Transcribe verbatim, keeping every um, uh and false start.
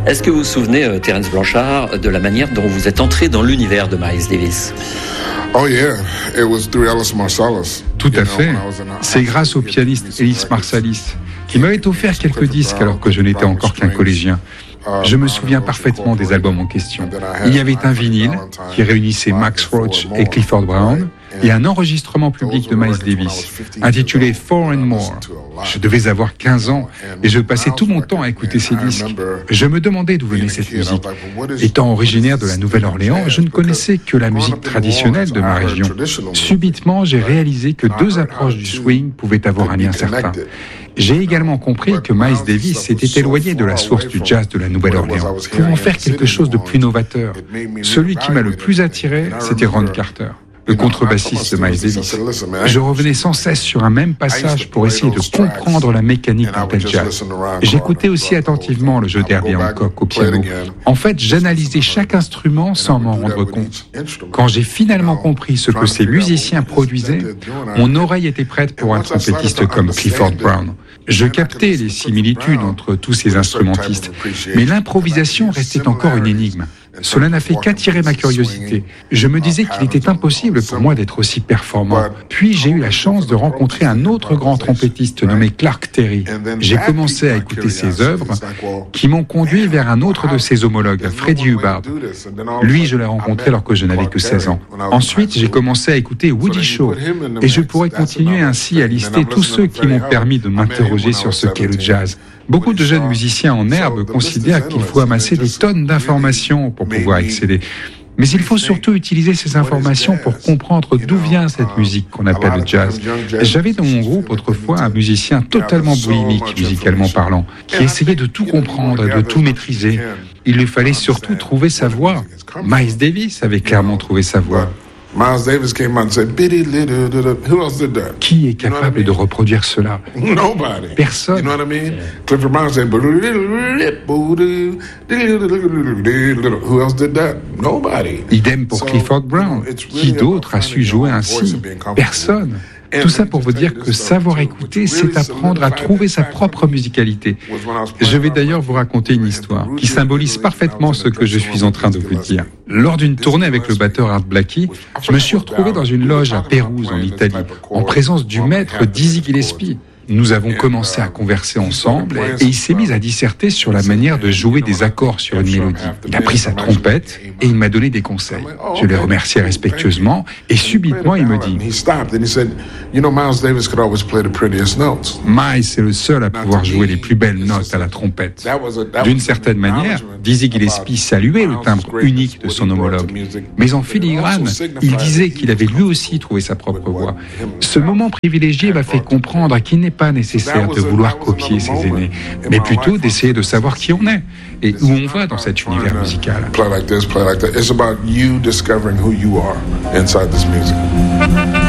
Est-ce que vous vous souvenez, euh, Terence Blanchard, de la manière dont vous êtes entré dans l'univers de Miles Davis? Oh yeah, it was through Ellis Marsalis. Tout à fait. C'est grâce au pianiste Ellis Marsalis, qui m'avait offert quelques disques alors que je n'étais encore qu'un collégien. Je me souviens parfaitement des albums en question. Il y avait un vinyle qui réunissait Max Roach et Clifford Brown et un enregistrement public de Miles Davis intitulé Four and More. Je devais avoir quinze ans et je passais tout mon temps à écouter ces disques. Je me demandais d'où venait cette musique. Étant originaire de la Nouvelle-Orléans, je ne connaissais que la musique traditionnelle de ma région. Subitement, j'ai réalisé que deux approches du swing pouvaient avoir un lien certain. J'ai également compris que Miles Davis s'était éloigné de la source du jazz de la Nouvelle-Orléans pour en faire quelque chose de plus novateur. Celui qui m'a le plus attiré, c'était Ron Carter, le contrebassiste de Miles Davis. Je revenais sans cesse sur un même passage pour essayer de comprendre la mécanique d'un tel jazz. J'écoutais aussi attentivement le jeu d'Herbie Hancock au piano. En fait, j'analysais chaque instrument sans m'en rendre compte. Quand j'ai finalement compris ce que ces musiciens produisaient, mon oreille était prête pour un trompettiste comme Clifford Brown. Je captais les similitudes entre tous ces instrumentistes, mais l'improvisation restait encore une énigme. Cela n'a fait qu'attirer ma curiosité. Je me disais qu'il était impossible pour moi d'être aussi performant. Puis j'ai eu la chance de rencontrer un autre grand trompettiste nommé Clark Terry. J'ai commencé à écouter ses œuvres qui m'ont conduit vers un autre de ses homologues, Freddie Hubbard. Lui, je l'ai rencontré alors que je n'avais que seize ans. Ensuite, j'ai commencé à écouter Woody Shaw et je pourrais continuer ainsi à lister tous ceux qui m'ont permis de m'interroger sur ce qu'est le jazz. Beaucoup de jeunes musiciens en herbe considèrent qu'il faut amasser des tonnes d'informations pour pouvoir exceller. Mais il faut surtout utiliser ces informations pour comprendre d'où vient cette musique qu'on appelle le jazz. J'avais dans mon groupe autrefois un musicien totalement boulimique, musicalement parlant, qui essayait de tout comprendre et de tout maîtriser. Il lui fallait surtout trouver sa voix. Miles Davis avait clairement trouvé sa voix. Miles Davis came out and said, "Biddy little, little." Who else did that? Qui est capable de reproduire cela? Nobody. Personne. You know what I mean? Clifford Brown said, "Who else did that? Nobody." Idem pour Clifford Brown. Qui d'autre a su jouer ainsi? Personne. Tout ça pour vous dire que savoir écouter, c'est apprendre à trouver sa propre musicalité. Je vais d'ailleurs vous raconter une histoire qui symbolise parfaitement ce que je suis en train de vous dire. Lors d'une tournée avec le batteur Art Blakey, je me suis retrouvé dans une loge à Pérouse, en Italie, en présence du maître Dizzy Gillespie. Nous avons commencé à converser ensemble et il s'est mis à disserter sur la manière de jouer des accords sur une mélodie. Il a pris sa trompette et il m'a donné des conseils. Je l'ai remercié respectueusement et subitement il me dit « Miles est le seul à pouvoir jouer les plus belles notes à la trompette. » D'une certaine manière, Dizzy Gillespie saluait le timbre unique de son homologue. Mais en filigrane, il disait qu'il avait lui aussi trouvé sa propre voix. Ce moment privilégié m'a fait comprendre qu'il n'est pas nécessaire de vouloir copier ses aînés, mais plutôt d'essayer de savoir qui on est et où on va dans cet univers musical. Play like this, play like that. It's about you discovering who you are inside this music.